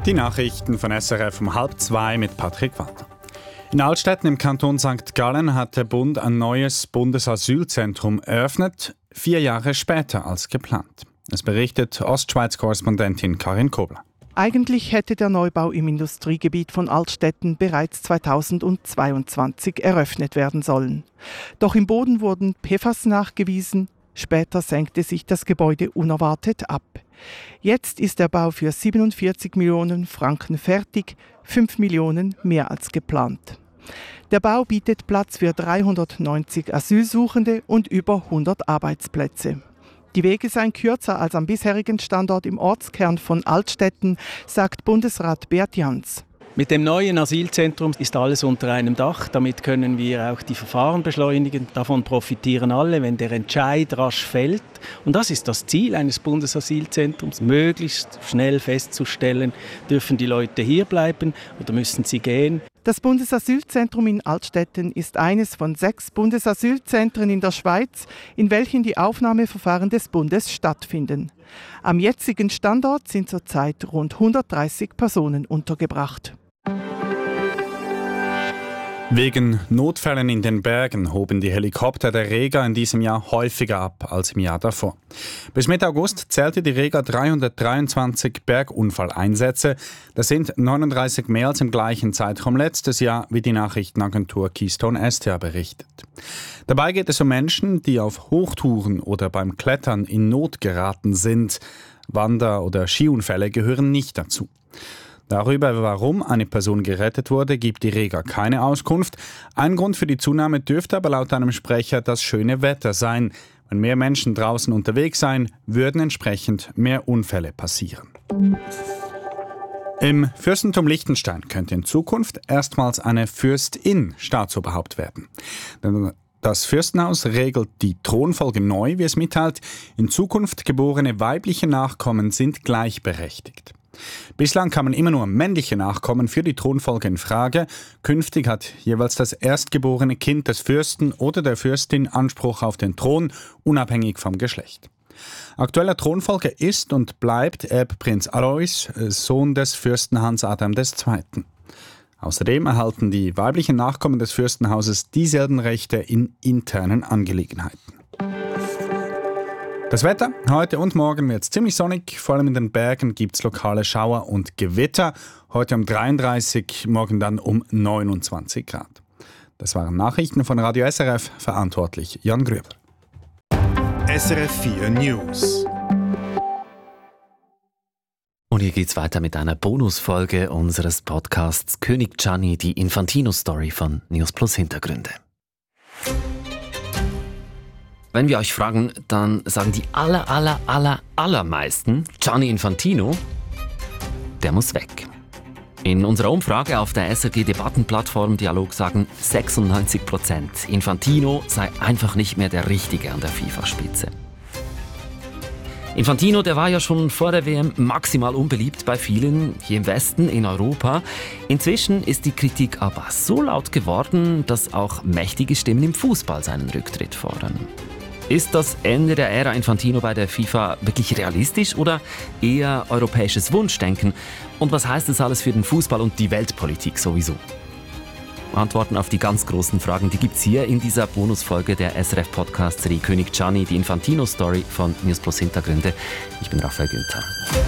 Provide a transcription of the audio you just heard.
Die Nachrichten von SRF um 1:30 mit Patrick Walter. In Altstätten im Kanton St. Gallen hat der Bund ein neues Bundesasylzentrum eröffnet, 4 Jahre später als geplant. Es berichtet Ostschweiz-Korrespondentin Karin Kobler. Eigentlich hätte der Neubau im Industriegebiet von Altstätten bereits 2022 eröffnet werden sollen. Doch im Boden wurden PFAS nachgewiesen. Später senkte sich das Gebäude unerwartet ab. Jetzt ist der Bau für 47 Millionen Franken fertig, 5 Millionen mehr als geplant. Der Bau bietet Platz für 390 Asylsuchende und über 100 Arbeitsplätze. Die Wege seien kürzer als am bisherigen Standort im Ortskern von Altstätten, sagt Bundesrat Beat Jans. Mit dem neuen Asylzentrum ist alles unter einem Dach. Damit können wir auch die Verfahren beschleunigen. Davon profitieren alle, wenn der Entscheid rasch fällt. Und das ist das Ziel eines Bundesasylzentrums, möglichst schnell festzustellen, dürfen die Leute hier bleiben oder müssen sie gehen. Das Bundesasylzentrum in Altstätten ist eines von 6 Bundesasylzentren in der Schweiz, in welchen die Aufnahmeverfahren des Bundes stattfinden. Am jetzigen Standort sind zurzeit rund 130 Personen untergebracht. Wegen Notfällen in den Bergen hoben die Helikopter der Rega in diesem Jahr häufiger ab als im Jahr davor. Bis Mitte August zählte die Rega 323 Bergunfalleinsätze. Das sind 39 mehr als im gleichen Zeitraum letztes Jahr, wie die Nachrichtenagentur Keystone STA berichtet. Dabei geht es um Menschen, die auf Hochtouren oder beim Klettern in Not geraten sind. Wander- oder Skiunfälle gehören nicht dazu. Darüber, warum eine Person gerettet wurde, gibt die Rega keine Auskunft. Ein Grund für die Zunahme dürfte aber laut einem Sprecher das schöne Wetter sein. Wenn mehr Menschen draußen unterwegs seien, würden entsprechend mehr Unfälle passieren. Im Fürstentum Liechtenstein könnte in Zukunft erstmals eine Fürstin Staatsoberhaupt werden. Das Fürstenhaus regelt die Thronfolge neu, wie es mitteilt. In Zukunft geborene weibliche Nachkommen sind gleichberechtigt. Bislang kamen immer nur männliche Nachkommen für die Thronfolge in Frage. Künftig hat jeweils das erstgeborene Kind des Fürsten oder der Fürstin Anspruch auf den Thron, unabhängig vom Geschlecht. Aktueller Thronfolger ist und bleibt Erbprinz Alois, Sohn des Fürsten Hans Adam II. Außerdem erhalten die weiblichen Nachkommen des Fürstenhauses dieselben Rechte in internen Angelegenheiten. Das Wetter, heute und morgen wird es ziemlich sonnig, vor allem in den Bergen gibt es lokale Schauer und Gewitter. Heute um 33, morgen dann um 29 Grad. Das waren Nachrichten von Radio SRF, verantwortlich Jan Grüber. SRF 4 News. Und hier geht's weiter mit einer Bonusfolge unseres Podcasts König Gianni, die Infantino-Story von News Plus Hintergründe. Wenn wir euch fragen, dann sagen die allermeisten, Gianni Infantino, der muss weg. In unserer Umfrage auf der SRG-Debattenplattform Dialog sagen 96%, Infantino sei einfach nicht mehr der Richtige an der FIFA-Spitze. Infantino, der war ja schon vor der WM maximal unbeliebt bei vielen hier im Westen, in Europa. Inzwischen ist die Kritik aber so laut geworden, dass auch mächtige Stimmen im Fußball seinen Rücktritt fordern. Ist das Ende der Ära Infantino bei der FIFA wirklich realistisch oder eher europäisches Wunschdenken? Und was heißt das alles für den Fußball und die Weltpolitik sowieso? Antworten auf die ganz großen Fragen, die gibt's hier in dieser Bonusfolge der SRF-Podcast-Serie König Gianni, die Infantino-Story von News Plus Hintergründe. Ich bin Raphael Günther.